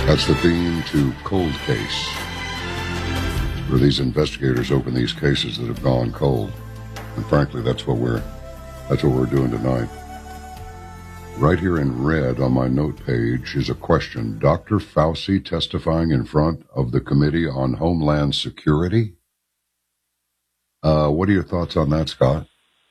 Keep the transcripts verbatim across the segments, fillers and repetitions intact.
That's the theme to Cold Case, where these investigators open these cases that have gone cold. And frankly, that's what we're that's what we're doing tonight. Right here in red on my note page is a question. Doctor Fauci testifying in front of the Committee on Homeland Security. Uh, what are your thoughts on that, Scott?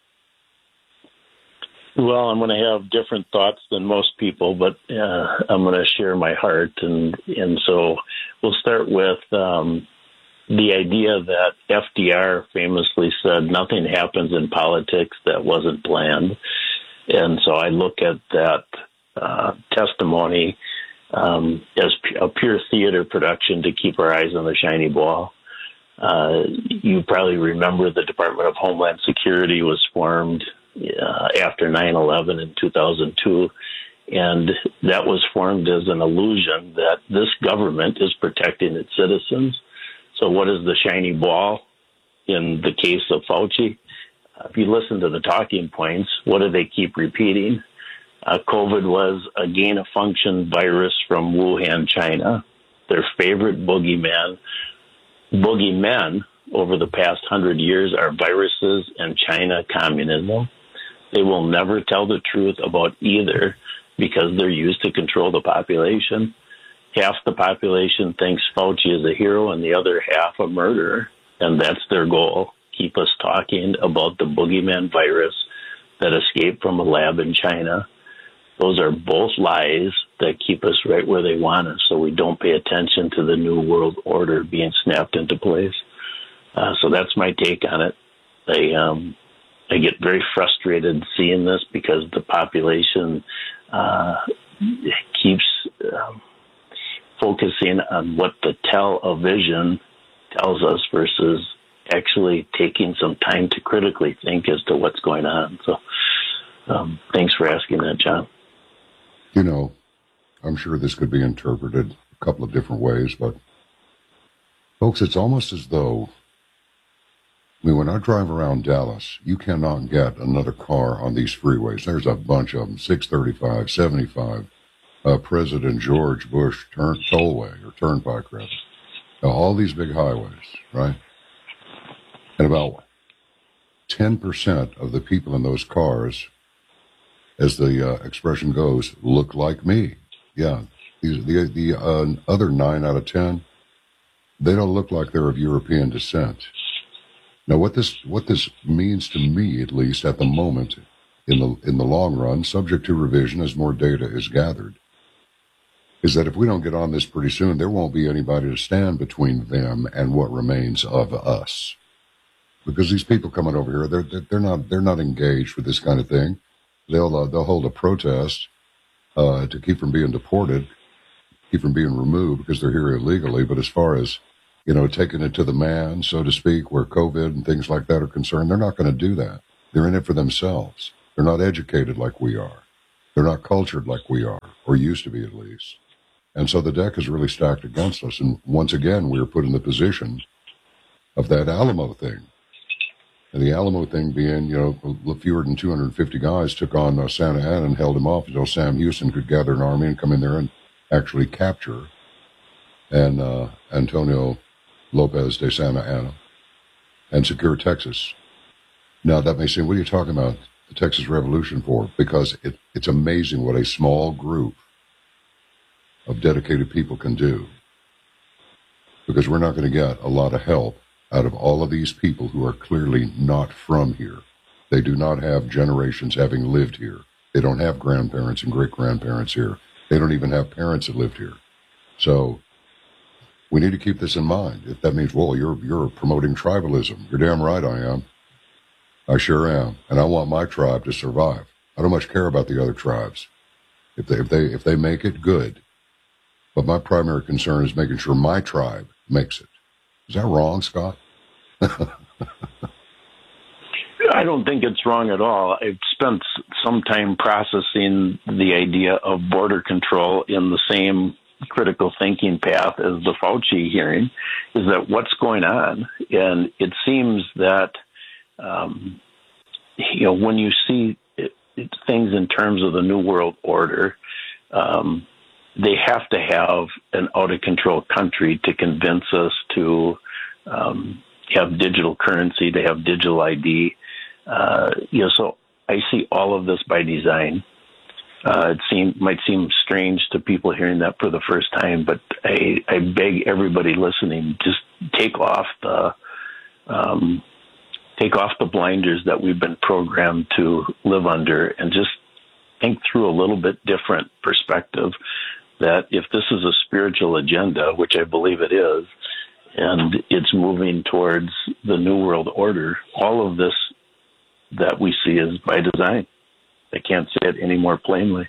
Well, I'm going to have different thoughts than most people, but uh, I'm going to share my heart. And, and so we'll start with um, the idea that F D R famously said nothing happens in politics that wasn't planned. And so I look at that uh, testimony um, as a pure theater production to keep our eyes on the shiny ball. Uh, you probably remember the Department of Homeland Security was formed Uh, after nine eleven in two thousand two, and that was formed as an illusion that this government is protecting its citizens. So what is the shiny ball in the case of Fauci? Uh, if you listen to the talking points, what do they keep repeating? Uh, COVID was a gain-of-function virus from Wuhan, China. Their favorite boogeyman, boogeymen over the past hundred years are viruses and China communism. They will never tell the truth about either because they're used to control the population. Half the population thinks Fauci is a hero and the other half a murderer, and that's their goal. Keep us talking about the boogeyman virus that escaped from a lab in China. Those are both lies that keep us right where they want us, so we don't pay attention to the new world order being snapped into place. Uh, so that's my take on it. I, um, I get very frustrated seeing this because the population uh, keeps um, focusing on what the television tells us versus actually taking some time to critically think as to what's going on. So um, thanks for asking that, John. You know, I'm sure this could be interpreted a couple of different ways, but folks, it's almost as though, I mean, when I drive around Dallas, you cannot get another car on these freeways. There's a bunch of them, six thirty-five, seventy-five, uh, President George Bush turn, tollway, or turnpike, rather. Now, all these big highways, right? And about ten percent of the people in those cars, as the uh, expression goes, look like me. Yeah, the, the, the uh, other nine out of ten, they don't look like they're of European descent. Now, what this what this means to me, at least at the moment, in the in the long run, subject to revision as more data is gathered, is that if we don't get on this pretty soon, there won't be anybody to stand between them and what remains of us. Because these people coming over here, they're they're not they're not engaged with this kind of thing. They'll uh, they'll hold a protest uh, to keep from being deported, keep from being removed because they're here illegally. But as far as you know, taking it to the man, so to speak, where COVID and things like that are concerned, they're not going to do that. They're in it for themselves. They're not educated like we are. They're not cultured like we are, or used to be at least. And so the deck is really stacked against us. And once again, we are put in the position of that Alamo thing. And the Alamo thing being, you know, fewer than two hundred fifty guys took on uh, Santa Ana and held him off until Sam Houston could gather an army and come in there and actually capture and uh, Antonio Lopez de Santa Anna and secure Texas. Now, that may seem, what are you talking about the Texas Revolution for? Because it, it's amazing what a small group of dedicated people can do. Because we're not going to get a lot of help out of all of these people who are clearly not from here. They do not have generations having lived here. They don't have grandparents and great-grandparents here. They don't even have parents that lived here. So we need to keep this in mind. If that means, well, you're you're promoting tribalism. You're damn right I am. I sure am. And I want my tribe to survive. I don't much care about the other tribes. If they if they if they make it, good. But my primary concern is making sure my tribe makes it. Is that wrong, Scott? I don't think it's wrong at all. I've spent some time processing the idea of border control in the same critical thinking path as the Fauci hearing, is that what's going on? And it seems that, um, you know, when you see it, it, things in terms of the New World Order, um, they have to have an out-of-control country to convince us to um, have digital currency, to have digital I D. Uh, you know, so I see all of this by design. Uh, it seem, might seem strange to people hearing that for the first time, but I, I beg everybody listening, just take off the um, take off the blinders that we've been programmed to live under, and just think through a little bit different perspective. That if this is a spiritual agenda, which I believe it is, and it's moving towards the New World Order, all of this that we see is by design. I can't say it any more plainly.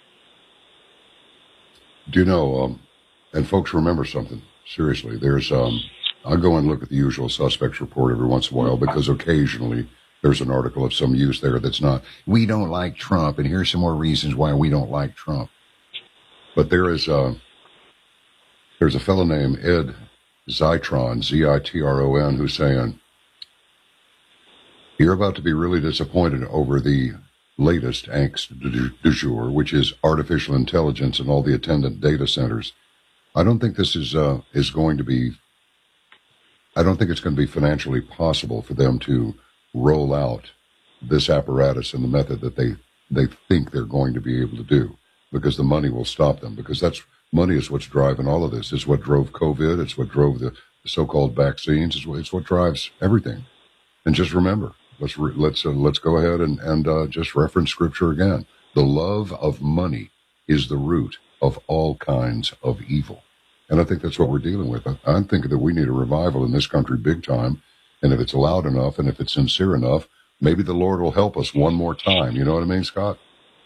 Do you know, um, and folks, remember something, seriously, there's, um, I go and look at the Usual Suspects report every once in a while, because occasionally there's an article of some use there that's not, we don't like Trump, and here's some more reasons why we don't like Trump. But there is a, there's a fellow named Ed Zitron, Z I T R O N, who's saying, you're about to be really disappointed over the latest angst du, du jour, which is artificial intelligence and all the attendant data centers. I don't think this is uh, is going to be, I don't think it's going to be financially possible for them to roll out this apparatus in the method that they, they think they're going to be able to do, because the money will stop them, because that's money is what's driving all of this. It's what drove COVID. It's what drove the, the so-called vaccines. It's what, it's what drives everything. And just remember, let's re, let's uh, let's go ahead and and uh, just reference scripture again. The love of money is the root of all kinds of evil, and I think that's what we're dealing with. I, I'm thinking that we need a revival in this country, big time. And if it's loud enough, and if it's sincere enough, maybe the Lord will help us one more time. You know what I mean, Scott?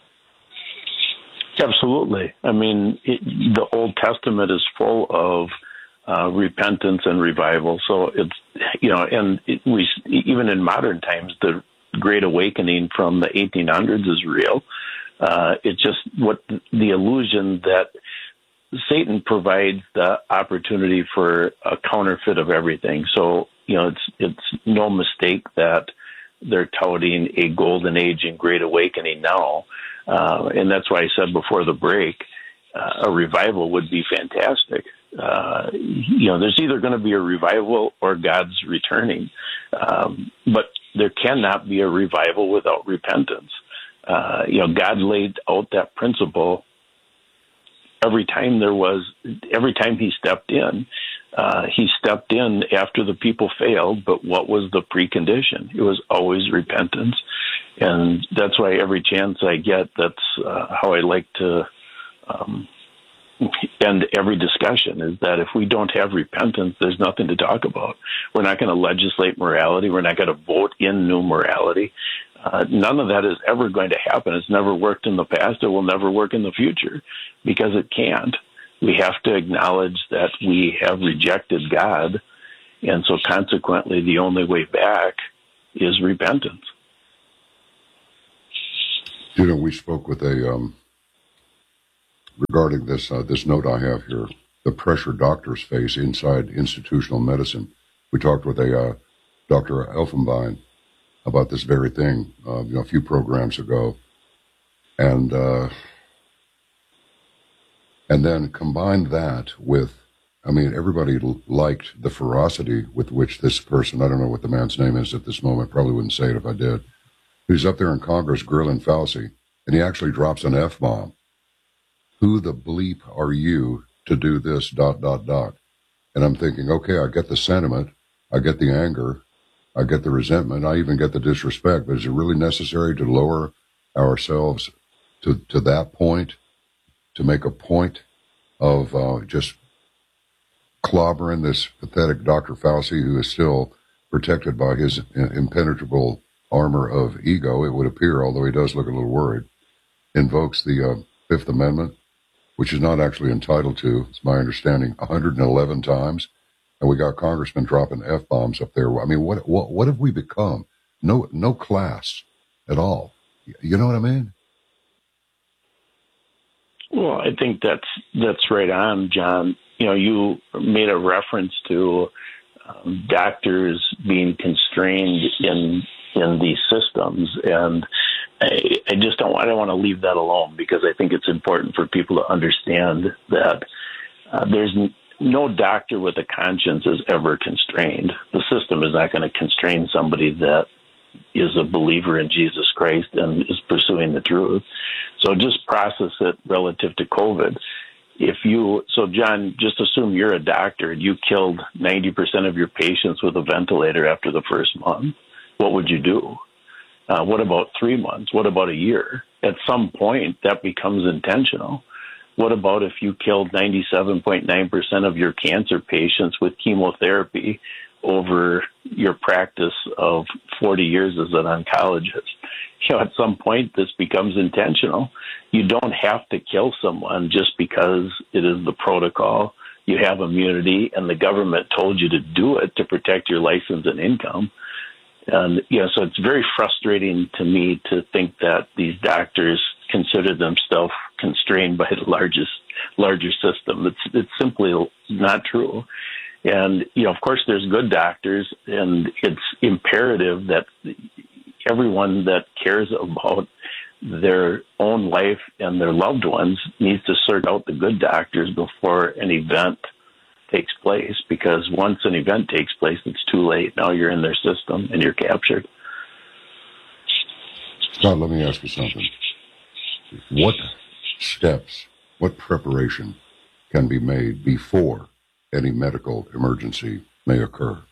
Absolutely. I mean, it, the Old Testament is full of uh, repentance and revival. So it's, you know, and it, we even in modern times, the Great Awakening from the eighteen hundreds is real. Uh, it's just what the illusion that Satan provides the opportunity for a counterfeit of everything. So, you know, it's it's no mistake that they're touting a golden age and Great Awakening now. Uh, and that's why I said before the break, uh, a revival would be fantastic. Uh, you know, there's either going to be a revival or God's returning. Um, but there cannot be a revival without repentance. Uh, you know, God laid out that principle every time there was, every time he stepped in. Uh, he stepped in after the people failed, but what was the precondition? It was always repentance. And that's why every chance I get, that's uh, how I like to um, end every discussion, is that if we don't have repentance, there's nothing to talk about. We're not going to legislate morality. We're not going to vote in new morality. Uh, none of that is ever going to happen. It's never worked in the past. It will never work in the future, because it can't. We have to acknowledge that we have rejected God, and so consequently the only way back is repentance. You know, we spoke with a, um, regarding this uh, this note I have here, the pressure doctors face inside institutional medicine. We talked with a uh, Doctor Elfenbein about this very thing, uh, you know, a few programs ago, and uh, and then combine that with, I mean, everybody l- liked the ferocity with which this person, I don't know what the man's name is at this moment, probably wouldn't say it if I did, who's up there in Congress grilling Fauci, and he actually drops an F-bomb. Who the bleep are you to do this, dot, dot, dot? And I'm thinking, okay, I get the sentiment, I get the anger, I get the resentment, I even get the disrespect, but is it really necessary to lower ourselves to, to that point, to make a point of uh, just clobbering this pathetic Doctor Fauci, who is still protected by his impenetrable armor of ego, it would appear, although he does look a little worried, invokes the uh, Fifth Amendment, which is not actually entitled to, it's my understanding, one hundred eleven times. And we got congressmen dropping F-bombs up there. I mean, what what what have we become? No no class at all. You know what I mean? Well, I think that's that's right on, John. You know, you made a reference to um, doctors being constrained in in these systems, and I, I just don't, I don't want to leave that alone, because I think it's important for people to understand that uh, there's n- no doctor with a conscience is ever constrained. The system is not going to constrain somebody that is a believer in Jesus Christ and is pursuing the truth. So just process it relative to COVID. If you, so John, just assume you're a doctor and you killed ninety percent of your patients with a ventilator after the first month. What would you do? Uh, what about three months? What about a year? At some point, that becomes intentional. What about if you killed ninety-seven point nine percent of your cancer patients with chemotherapy over your practice of forty years as an oncologist? You know, at some point, this becomes intentional. You don't have to kill someone just because it is the protocol. You have immunity, and the government told you to do it to protect your license and income. And, you know, so it's very frustrating to me to think that these doctors consider themselves constrained by the largest, larger system. It's, it's simply not true. And, you know, of course, there's good doctors, and it's imperative that everyone that cares about their own life and their loved ones needs to search out the good doctors before an event takes place, because once an event takes place, it's too late. Now you're in their system and you're captured. Scott, let me ask you something. What steps, what preparation can be made before any medical emergency may occur?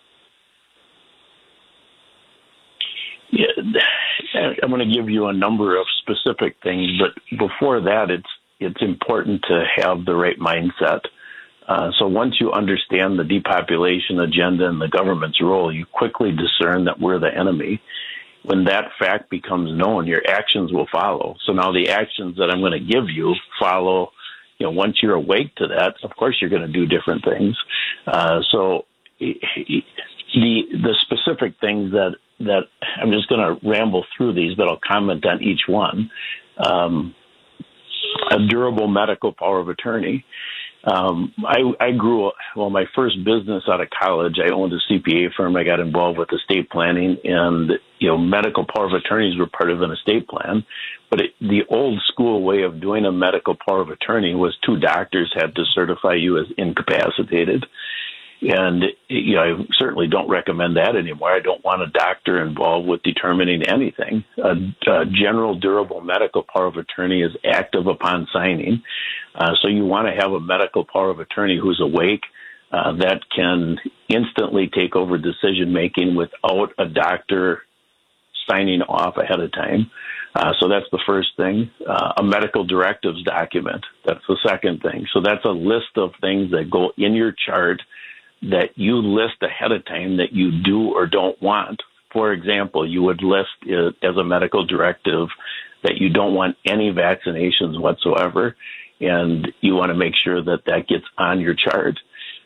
Yeah, I'm going to give you a number of specific things, but before that, it's it's important to have the right mindset. Uh, so once you understand the depopulation agenda and the government's role, you quickly discern that we're the enemy. When that fact becomes known, your actions will follow. So now the actions that I'm going to give you follow. You know, once you're awake to that, of course you're going to do different things. Uh, so the the specific things that that I'm just going to ramble through these, but I'll comment on each one. Um, a durable medical power of attorney. Um, I, I grew up, well, my first business out of college, I owned a C P A firm. I got involved with estate planning, and, you know, medical power of attorneys were part of an estate plan. But it, the old school way of doing a medical power of attorney was two doctors had to certify you as incapacitated. And, you know, I certainly don't recommend that anymore. I don't want a doctor involved with determining anything. A, a general durable medical power of attorney is active upon signing. Uh, so you want to have a medical power of attorney who's awake, uh, that can instantly take over decision-making without a doctor signing off ahead of time. Uh, so that's the first thing. Uh, a medical directives document. That's the second thing. So that's a list of things that go in your chart that you list ahead of time that you do or don't want. For example, you would list it as a medical directive that you don't want any vaccinations whatsoever, and you want to make sure that that gets on your chart.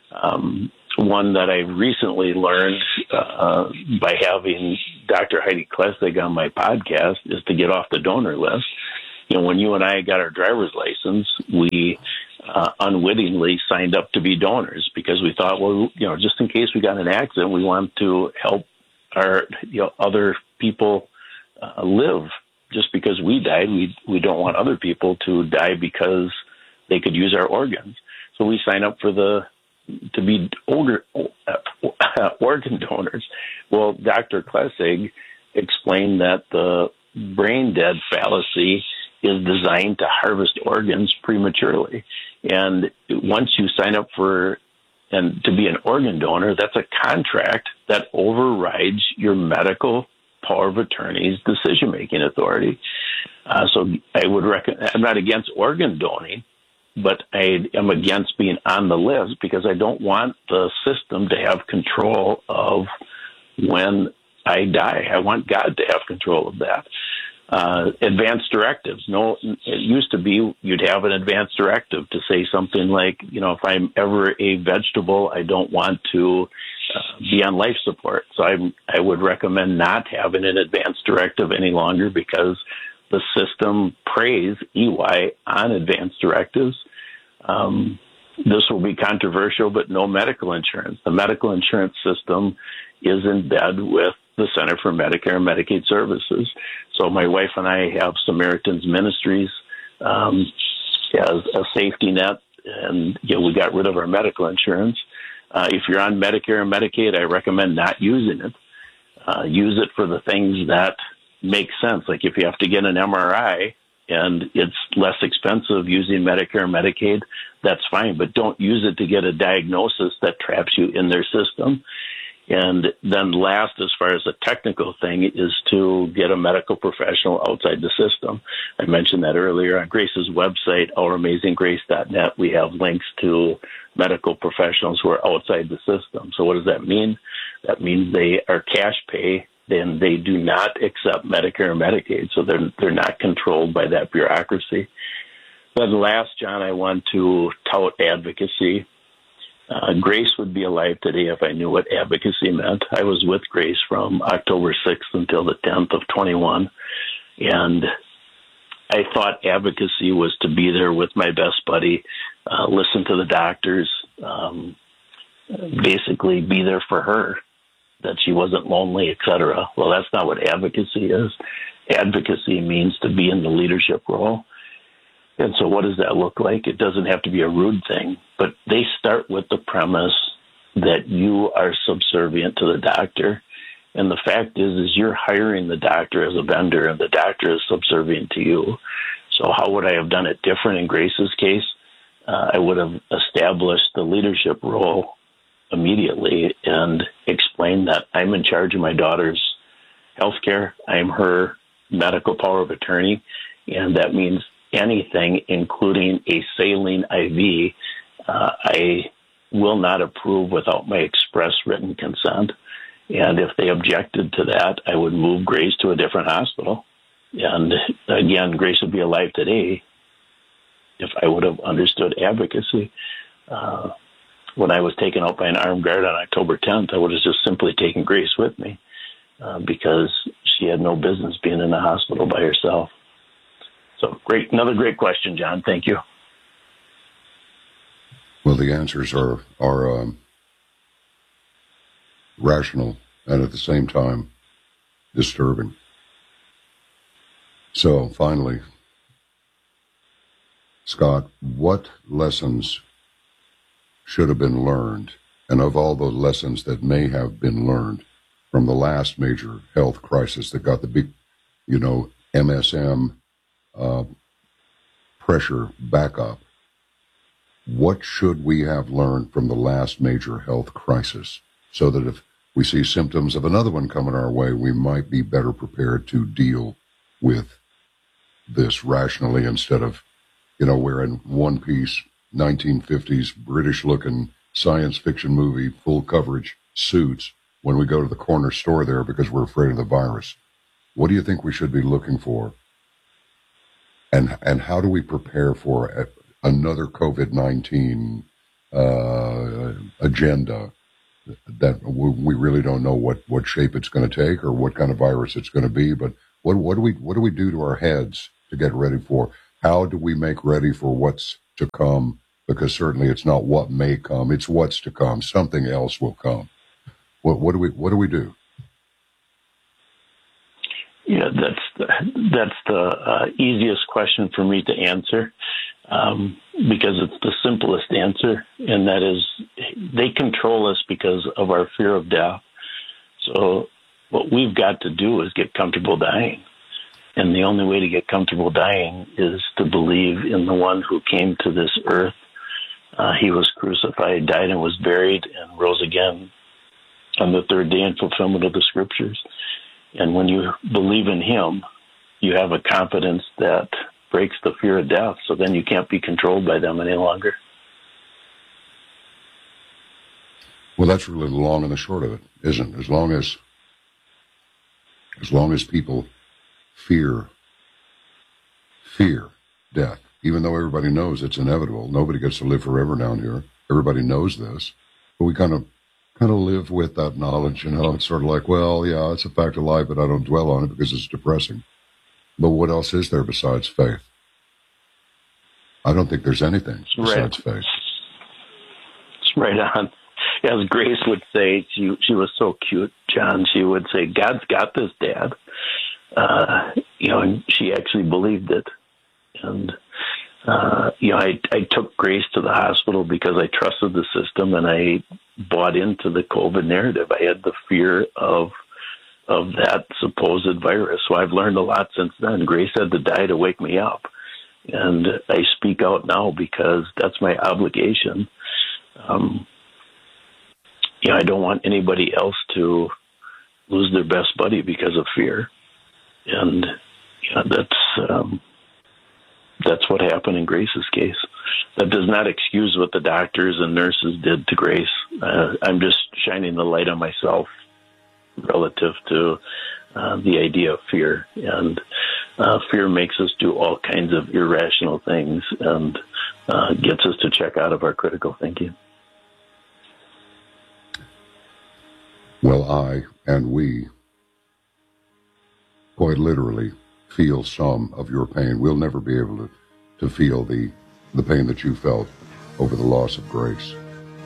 Um, one that I recently learned uh, by having Doctor Heidi Klessig on my podcast is to get off the donor list. You know, when you and I got our driver's license, we uh, unwittingly signed up to be donors because we thought, well, you know, just in case we got in an accident, we want to help our, you know, other people uh, live. Just because we died, we we don't want other people to die because they could use our organs. So we sign up for the to be older, uh, organ donors. Well, Doctor Klessig explained that the brain dead fallacy is designed to harvest organs prematurely. And once you sign up for and to be an organ donor, that's a contract that overrides your medical power of attorney's decision-making authority. Uh, so I would recommend, I'm not against organ donating, but I am against being on the list because I don't want the system to have control of when I die. I want God to have control of that. Uh, advanced directives. No, it used to be you'd have an advanced directive to say something like, you know, if I'm ever a vegetable, I don't want to uh, be on life support. So I, I would recommend not having an advanced directive any longer because the system preys E Y on advanced directives. Um, this will be controversial, but no medical insurance. The medical insurance system is in bed with the Center for Medicare and Medicaid Services. So my wife and I have Samaritan's Ministries um, as a safety net, and you know, we got rid of our medical insurance. Uh, if you're on Medicare and Medicaid, I recommend not using it. Uh, use it for the things that make sense. Like if you have to get an M R I and it's less expensive using Medicare and Medicaid, that's fine. But don't use it to get a diagnosis that traps you in their system. And then last, as far as a technical thing, is to get a medical professional outside the system. I mentioned that earlier. On Grace's website, our amazing grace dot net, we have links to medical professionals who are outside the system. So what does that mean? That means they are cash pay, then they do not accept Medicare and Medicaid, so they're, they're not controlled by that bureaucracy. Then last, John, I want to tout advocacy. Uh, Grace would be alive today if I knew what advocacy meant. I was with Grace from October sixth until the tenth of twenty-one, and I thought advocacy was to be there with my best buddy, uh, listen to the doctors, um, basically be there for her, that she wasn't lonely, et cetera. Well, that's not what advocacy is. Advocacy means to be in the leadership role. And so what does that look like? It doesn't have to be a rude thing, but they start with the premise that you are subservient to the doctor. And the fact is, is you're hiring the doctor as a vendor, and the doctor is subservient to you. So how would I have done it different in Grace's case? Uh, I would have established the leadership role immediately and explained that I'm in charge of my daughter's health care. I'm her medical power of attorney, and that means anything, including a saline I V, uh, I will not approve without my express written consent. And if they objected to that, I would move Grace to a different hospital. And again, Grace would be alive today if I would have understood advocacy. Uh, when I was taken out by an armed guard on October tenth, I would have just simply taken Grace with me uh, because she had no business being in the hospital by herself. So great, another great question, John. Thank you. Well, the answers are are um, rational and at the same time disturbing. So finally, Scott, what lessons should have been learned, and of all the lessons that may have been learned from the last major health crisis that got the big, you know, M S M uh, pressure back up, what should we have learned from the last major health crisis so that if we see symptoms of another one coming our way, we might be better prepared to deal with this rationally instead of, you know, wearing one piece nineteen fifties British-looking science fiction movie full coverage suits when we go to the corner store there because we're afraid of the virus. What do you think we should be looking for? And and how do we prepare for a, another COVID nineteen uh, agenda that we, we really don't know what, what shape it's going to take or what kind of virus it's going to be? But what what do we what do we do to our heads to get ready for? How do we make ready for what's to come? Because certainly it's not what may come; it's what's to come. Something else will come. What what do we what do we do? Yeah, that's the, that's the uh, easiest question for me to answer um, because it's the simplest answer, and that is they control us because of our fear of death. So what we've got to do is get comfortable dying. And the only way to get comfortable dying is to believe in the one who came to this earth. Uh, he was crucified, died, and was buried, and rose again on the third day in fulfillment of the scriptures. And when you believe in him, you have a confidence that breaks the fear of death. So then you can't be controlled by them any longer. Well, that's really the long and the short of it, isn't it? As long as, as long as people fear, fear death, even though everybody knows it's inevitable. Nobody gets to live forever down here. Everybody knows this. But we kind of kind of live with that knowledge, you know. It's sort of like, well, yeah, it's a fact of life, but I don't dwell on it because it's depressing. But what else is there besides faith? I don't think there's anything besides right. faith. It's right on. as Grace would say, she she was so cute, John. She would say, "God's got this, Dad." Uh, you know, and she actually believed it. And uh, you know, I I took Grace to the hospital because I trusted the system and I bought into the COVID narrative. I had the fear of of that supposed virus. So I've learned a lot since then. Grace had to die to wake me up. And I speak out now because that's my obligation. Um, you know, I don't want anybody else to lose their best buddy because of fear. And you know, that's um, that's what happened in Grace's case. That does not excuse what the doctors and nurses did to Grace. Uh, I'm just shining the light on myself relative to uh, the idea of fear. And uh, fear makes us do all kinds of irrational things and uh, gets us to check out of our critical thinking. Well, I and we quite literally feel some of your pain. We'll never be able to, to feel the, the pain that you felt over the loss of Grace.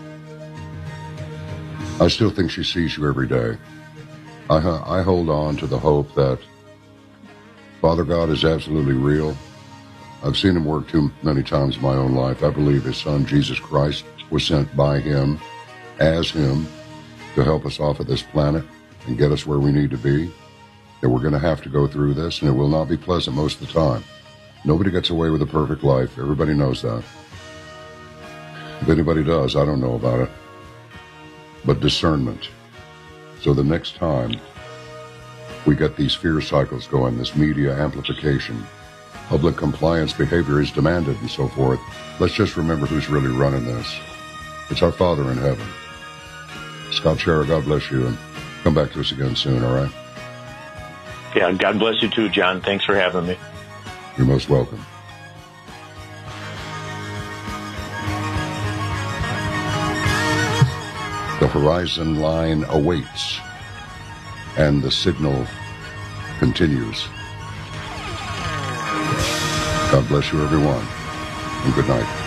I still think she sees you every day. I, I hold on to the hope that Father God is absolutely real. I've seen him work too many times in my own life. I believe his son, Jesus Christ, was sent by him, as him, to help us off of this planet and get us where we need to be. That we're going to have to go through this, and it will not be pleasant most of the time. Nobody gets away with a perfect life. Everybody knows that. If anybody does, I don't know about it. But discernment. So the next time we get these fear cycles going, this media amplification, public compliance behavior is demanded and so forth, let's just remember who's really running this. It's our Father in heaven. Scott Scherer, God bless you, and come back to us again soon, all right? Yeah, God bless you too, John. Thanks for having me. You're most welcome. The horizon line awaits, and the signal continues. God bless you, everyone, and good night.